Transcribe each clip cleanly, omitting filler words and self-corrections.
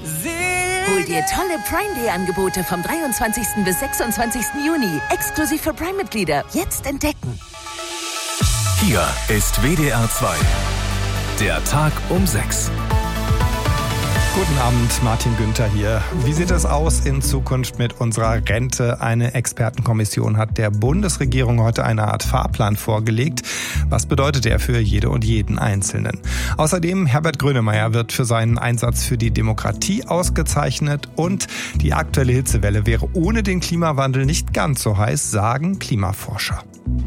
Hol dir tolle Prime Day Angebote vom 23. bis 26. Juni. Exklusiv für Prime-Mitglieder. Jetzt entdecken. Hier ist WDR 2. Der Tag um 6. Guten Abend, Martin Günther hier. Wie sieht es aus in Zukunft mit unserer Rente? Eine Expertenkommission hat der Bundesregierung heute eine Art Fahrplan vorgelegt. Was bedeutet er für jede und jeden Einzelnen? Außerdem Herbert Grönemeyer wird für seinen Einsatz für die Demokratie ausgezeichnet und die aktuelle Hitzewelle wäre ohne den Klimawandel nicht ganz so heiß, sagen Klimaforscher.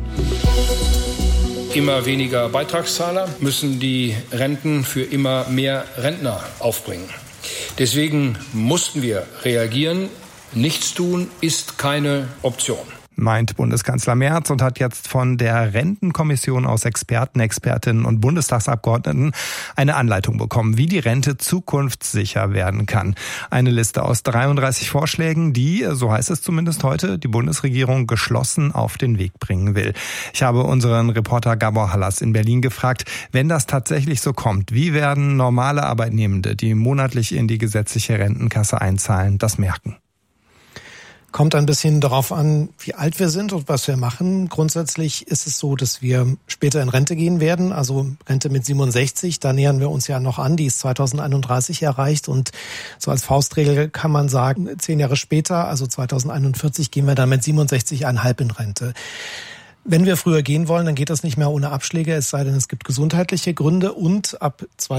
Immer weniger Beitragszahler müssen die Renten für immer mehr Rentner aufbringen. Deswegen mussten wir reagieren. Nichts tun ist keine Option, Meint Bundeskanzler Merz und hat jetzt von der Rentenkommission aus Experten, Expertinnen und Bundestagsabgeordneten eine Anleitung bekommen, wie die Rente zukunftssicher werden kann. Eine Liste aus 33 Vorschlägen, die, so heißt es zumindest heute, die Bundesregierung geschlossen auf den Weg bringen will. Ich habe unseren Reporter Gabor Hallas in Berlin gefragt, wenn das tatsächlich so kommt, wie werden normale Arbeitnehmende, die monatlich in die gesetzliche Rentenkasse einzahlen, das merken? Kommt ein bisschen darauf an, wie alt wir sind und was wir machen. Grundsätzlich ist es so, dass wir später in Rente gehen werden, also Rente mit 67, da nähern wir uns ja noch an, die ist 2031 erreicht und so als Faustregel kann man sagen, 10 Jahre später, also 2041, gehen wir dann mit 67,5 in Rente. Wenn wir früher gehen wollen, dann geht das nicht mehr ohne Abschläge, es sei denn, es gibt gesundheitliche Gründe. Und ab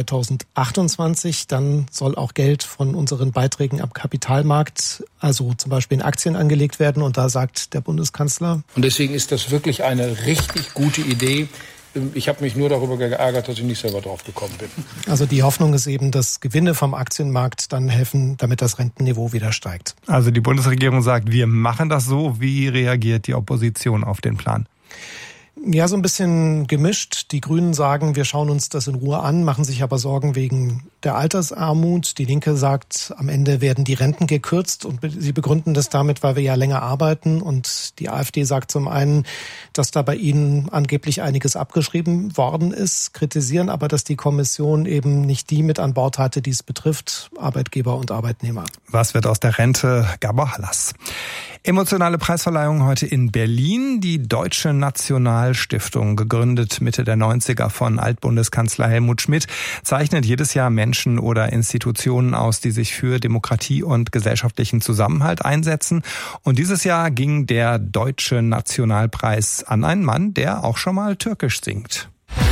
2028, dann soll auch Geld von unseren Beiträgen am Kapitalmarkt, also zum Beispiel in Aktien, angelegt werden. Und da sagt der Bundeskanzler: Und deswegen ist das wirklich eine richtig gute Idee. Ich habe mich nur darüber geärgert, dass ich nicht selber drauf gekommen bin. Also die Hoffnung ist eben, dass Gewinne vom Aktienmarkt dann helfen, damit das Rentenniveau wieder steigt. Also die Bundesregierung sagt, wir machen das so. Wie reagiert die Opposition auf den Plan? Ja, so ein bisschen gemischt. Die Grünen sagen, wir schauen uns das in Ruhe an, machen sich aber Sorgen wegen der Altersarmut. Die Linke sagt, am Ende werden die Renten gekürzt und sie begründen das damit, weil wir ja länger arbeiten. Und die AfD sagt zum einen, dass da bei ihnen angeblich einiges abgeschrieben worden ist, kritisieren aber, dass die Kommission eben nicht die mit an Bord hatte, die es betrifft, Arbeitgeber und Arbeitnehmer. Was wird aus der Rente? Gabor Hallas. Emotionale Preisverleihung heute in Berlin. Die Deutsche Nationalstiftung, gegründet Mitte der 90er von Altbundeskanzler Helmut Schmidt, zeichnet jedes Jahr Menschen oder Institutionen aus, die sich für Demokratie und gesellschaftlichen Zusammenhalt einsetzen. Und dieses Jahr ging der Deutsche Nationalpreis an einen Mann, der auch schon mal Türkisch singt.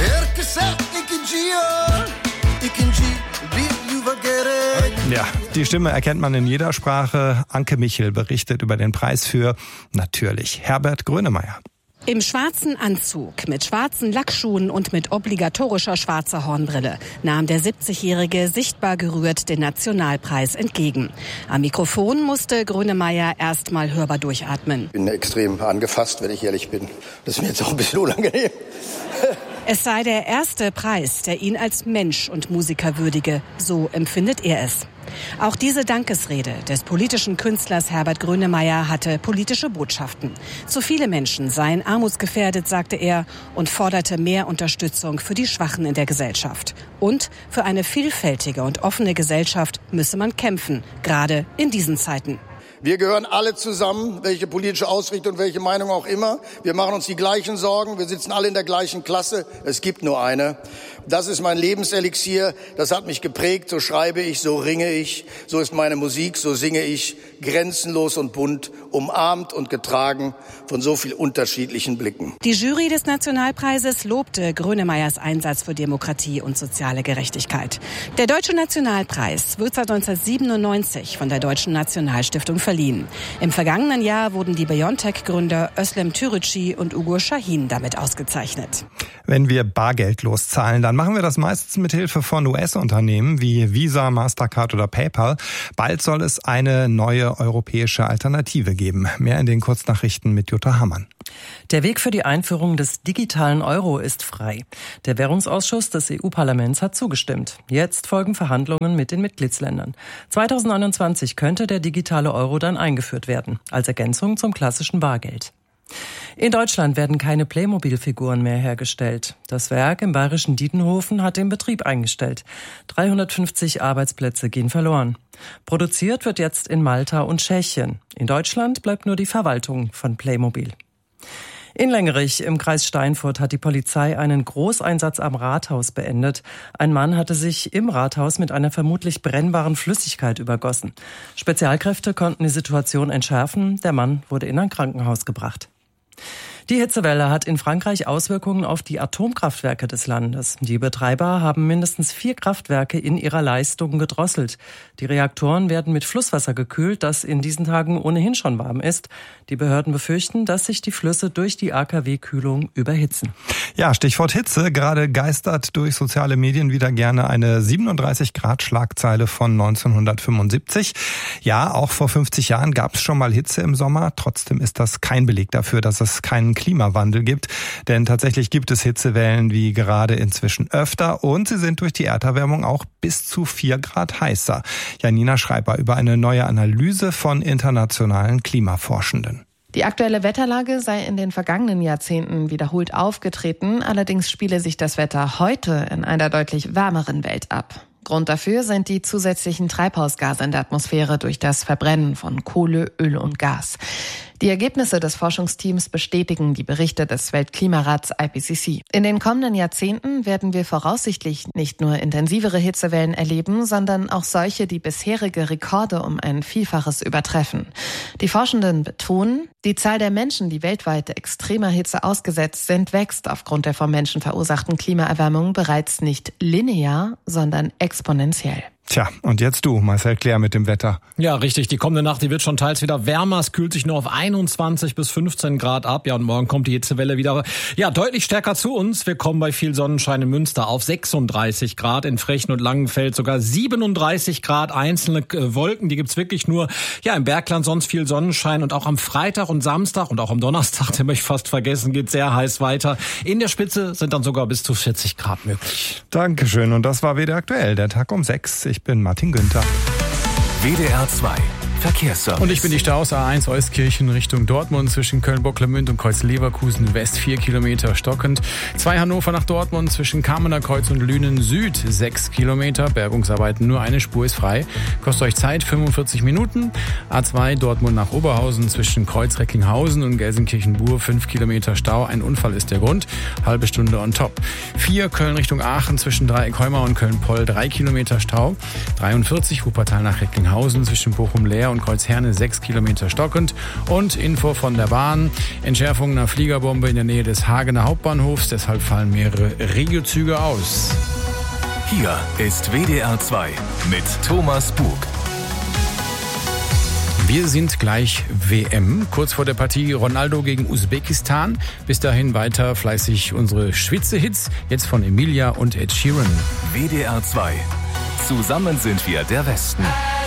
Ja, die Stimme erkennt man in jeder Sprache. Anke Michel berichtet über den Preis für, natürlich, Herbert Grönemeyer. Im schwarzen Anzug, mit schwarzen Lackschuhen und mit obligatorischer schwarzer Hornbrille nahm der 70-Jährige sichtbar gerührt den Nationalpreis entgegen. Am Mikrofon musste Grönemeyer erst mal hörbar durchatmen. Ich bin extrem angefasst, wenn ich ehrlich bin. Das ist mir jetzt auch ein bisschen unangenehm. Es sei der erste Preis, der ihn als Mensch und Musiker würdige. So empfindet er es. Auch diese Dankesrede des politischen Künstlers Herbert Grönemeyer hatte politische Botschaften. Zu viele Menschen seien armutsgefährdet, sagte er, und forderte mehr Unterstützung für die Schwachen in der Gesellschaft. Und für eine vielfältige und offene Gesellschaft müsse man kämpfen, gerade in diesen Zeiten. Wir gehören alle zusammen, welche politische Ausrichtung, welche Meinung auch immer. Wir machen uns die gleichen Sorgen. Wir sitzen alle in der gleichen Klasse. Es gibt nur eine. Das ist mein Lebenselixier. Das hat mich geprägt. So schreibe ich, so ringe ich. So ist meine Musik, so singe ich. Grenzenlos und bunt, umarmt und getragen von so viel unterschiedlichen Blicken. Die Jury des Nationalpreises lobte Grönemeyers Einsatz für Demokratie und soziale Gerechtigkeit. Der Deutsche Nationalpreis wird seit 1997 von der Deutschen Nationalstiftung verliehen. Im vergangenen Jahr wurden die BioNTech-Gründer Özlem Türeci und Ugur Şahin damit ausgezeichnet. Wenn wir bargeldlos zahlen, dann machen wir das meistens mit Hilfe von US-Unternehmen wie Visa, Mastercard oder PayPal. Bald soll es eine neue europäische Alternative geben. Mehr in den Kurznachrichten mit Jutta Hammann. Der Weg für die Einführung des digitalen Euro ist frei. Der Währungsausschuss des EU-Parlaments hat zugestimmt. Jetzt folgen Verhandlungen mit den Mitgliedsländern. 2029 könnte der digitale Euro dann eingeführt werden, als Ergänzung zum klassischen Bargeld. In Deutschland werden keine Playmobil-Figuren mehr hergestellt. Das Werk im bayerischen Dietenhofen hat den Betrieb eingestellt. 350 Arbeitsplätze gehen verloren. Produziert wird jetzt in Malta und Tschechien. In Deutschland bleibt nur die Verwaltung von Playmobil. In Lengerich im Kreis Steinfurt hat die Polizei einen Großeinsatz am Rathaus beendet. Ein Mann hatte sich im Rathaus mit einer vermutlich brennbaren Flüssigkeit übergossen. Spezialkräfte konnten die Situation entschärfen. Der Mann wurde in ein Krankenhaus gebracht. Die Hitzewelle hat in Frankreich Auswirkungen auf die Atomkraftwerke des Landes. Die Betreiber haben mindestens 4 Kraftwerke in ihrer Leistung gedrosselt. Die Reaktoren werden mit Flusswasser gekühlt, das in diesen Tagen ohnehin schon warm ist. Die Behörden befürchten, dass sich die Flüsse durch die AKW-Kühlung überhitzen. Ja, Stichwort Hitze. Gerade geistert durch soziale Medien wieder gerne eine 37-Grad-Schlagzeile von 1975. Ja, auch vor 50 Jahren gab es schon mal Hitze im Sommer. Trotzdem ist das kein Beleg dafür, dass es keinen Klimawandel gibt. Denn tatsächlich gibt es Hitzewellen wie gerade inzwischen öfter und sie sind durch die Erderwärmung auch bis zu 4 Grad heißer. Janina Schreiber über eine neue Analyse von internationalen Klimaforschenden. Die aktuelle Wetterlage sei in den vergangenen Jahrzehnten wiederholt aufgetreten. Allerdings spiele sich das Wetter heute in einer deutlich wärmeren Welt ab. Grund dafür sind die zusätzlichen Treibhausgase in der Atmosphäre durch das Verbrennen von Kohle, Öl und Gas. Die Ergebnisse des Forschungsteams bestätigen die Berichte des Weltklimarats IPCC. In den kommenden Jahrzehnten werden wir voraussichtlich nicht nur intensivere Hitzewellen erleben, sondern auch solche, die bisherige Rekorde um ein Vielfaches übertreffen. Die Forschenden betonen, die Zahl der Menschen, die weltweit extremer Hitze ausgesetzt sind, wächst aufgrund der vom Menschen verursachten Klimaerwärmung bereits nicht linear, sondern exponentiell. Tja, und jetzt du, Marcel Claire, mit dem Wetter. Ja, richtig. Die kommende Nacht, die wird schon teils wieder wärmer. Es kühlt sich nur auf 21 bis 15 Grad ab. Ja, und morgen kommt die Hitzewelle wieder, deutlich stärker zu uns. Wir kommen bei viel Sonnenschein in Münster auf 36 Grad, in Frechen und Langenfeld sogar 37 Grad. Einzelne Wolken, die gibt's wirklich nur, im Bergland, sonst viel Sonnenschein. Und auch am Freitag und Samstag und auch am Donnerstag, den möchte ich fast vergessen, geht sehr heiß weiter. In der Spitze sind dann sogar bis zu 40 Grad möglich. Dankeschön. Und das war WDR aktuell, der Tag um 6. Ich bin Martin Günther. WDR 2 Verkehrsservice. Und ich bin die Staus A1 Euskirchen Richtung Dortmund zwischen Köln-Bocklemünd und Kreuz-Leverkusen West 4 Kilometer stockend. 2 Hannover nach Dortmund zwischen Kamener Kreuz und Lünen Süd 6 Kilometer. Bergungsarbeiten, nur eine Spur ist frei. Kostet euch Zeit 45 Minuten. A2 Dortmund nach Oberhausen zwischen Kreuz-Recklinghausen und Gelsenkirchen-Bur 5 Kilometer Stau. Ein Unfall ist der Grund. Halbe Stunde on top. 4 Köln Richtung Aachen zwischen Dreieck-Heumar und Köln-Poll 3 Kilometer Stau. 43 Wuppertal nach Recklinghausen zwischen Bochum-Leer und Kreuzherne 6 Kilometer stockend. Und Info von der Bahn. Entschärfung einer Fliegerbombe in der Nähe des Hagener Hauptbahnhofs. Deshalb fallen mehrere Regiozüge aus. Hier ist WDR 2 mit Thomas Bug. Wir sind gleich WM. Kurz vor der Partie Ronaldo gegen Usbekistan. Bis dahin weiter fleißig unsere Schwitze-Hits. Jetzt von Emilia und Ed Sheeran. WDR 2. Zusammen sind wir der Westen.